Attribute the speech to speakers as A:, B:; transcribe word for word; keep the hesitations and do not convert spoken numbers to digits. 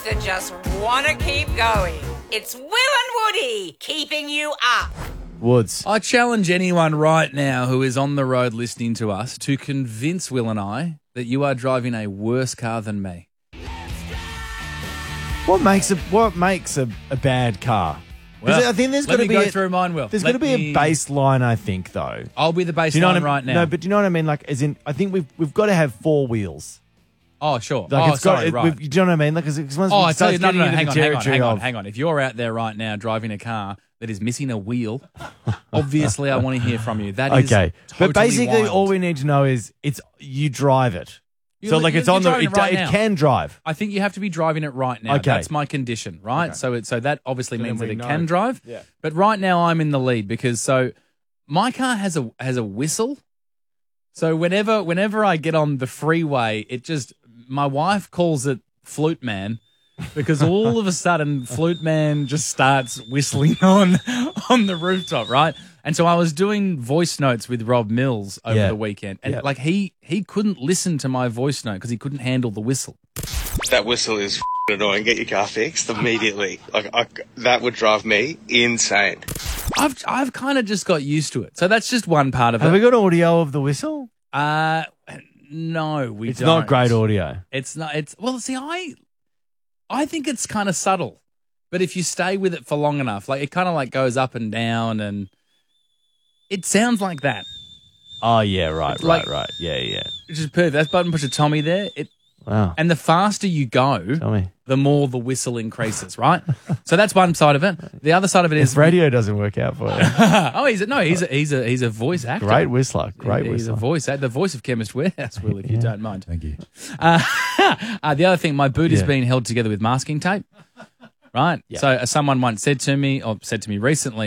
A: that just want to keep going. It's Will and Woody keeping you up.
B: Woods.
C: I challenge anyone right now who is on the road listening to us to convince Will and I that you are driving a worse car than me.
B: What makes a what makes a, a bad car?
C: Well,
B: I think there's
C: let
B: got to
C: me
B: be
C: go
B: a,
C: through mine, Will.
B: There's
C: Let
B: got to be
C: me-
B: a baseline, I think, though.
C: I'll be the baseline
B: Do you know what I mean?
C: right now.
B: No, but do you know what I mean? Like, as in, I think we've we've got to have four wheels.
C: oh, sure.
B: Like,
C: oh,
B: it's got.
C: sorry,
B: it,
C: right.
B: we've- do you know what I mean? Like, cause, cause once
C: Oh,
B: we
C: I tell
B: start
C: you, no,
B: getting
C: no, no,
B: into
C: hang
B: the
C: on, hang on,
B: territory
C: hang on,
B: of-
C: hang on. If you're out there right now driving a car that is missing a wheel, obviously I want to hear from you. That is
B: Okay,
C: totally
B: but basically,
C: wild.
B: all we need to know is it's you drive it.
C: You-
B: so, like,
C: you-
B: it's
C: you're
B: on the.
C: driving
B: It,
C: it right
B: it
C: now.
B: can drive.
C: I think you have to be driving it right now.
B: Okay.
C: That's my condition, right? So it so that obviously
B: So then
C: means that
B: we
C: it
B: know.
C: can drive.
B: Yeah.
C: But right now I'm in the lead because so my car has a has a whistle. So whenever whenever I get on the freeway, it just my wife calls it Flute Man because all of a sudden Flute Man just starts whistling on on the rooftop, right? And so I was doing voice notes with Rob Mills over
B: Yeah.
C: the weekend, and
B: Yeah.
C: like he he couldn't listen to my voice note because he couldn't handle the whistle.
D: That whistle is f***ing annoying. Get your car fixed immediately. Like I, that would drive me insane.
C: I've I've kind of just got used to it. So that's just one part of
B: Have
C: it.
B: we got audio of the whistle?
C: uh no, we
B: It's
C: don't.
B: not great audio.
C: It's not it's well, see I I think it's kind of subtle. But if you stay with it for long enough, like it kind of like goes up and down and it sounds like that.
B: Oh yeah, right,
C: It's
B: right,
C: like-
B: right. Yeah, yeah.
C: Which is perfect. That's button pusher Tommy there. It
B: Wow.
C: and the faster you go,
B: Tell me.
C: the more the whistle increases, right? So that's one side of it. The other side of it is
B: If radio doesn't work out for you.
C: oh, he's a, no, he's a, he's a he's a voice actor.
B: Great whistler. Great
C: He's
B: whistler.
C: a voice, the voice of Chemist Warehouse, Will, if you
B: Yeah.
C: don't mind.
B: Thank you.
C: Uh, uh, the other thing, my boot is
B: Yeah.
C: being held together with masking tape, right?
B: Yeah.
C: So uh, someone once said to me, or said to me recently,